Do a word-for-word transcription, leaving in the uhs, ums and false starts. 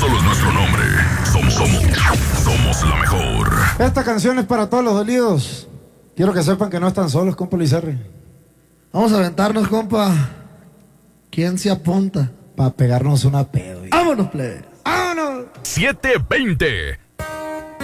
solo es nuestro nombre. Somos, somos, somos la mejor. Esta canción es para todos los dolidos. Quiero que sepan que no están solos, compa Lizarri. Vamos a aventarnos, compa. ¿Quién se apunta? Para pegarnos una pedo. ¡Vámonos, plebe! ¡Vámonos! siete veinte.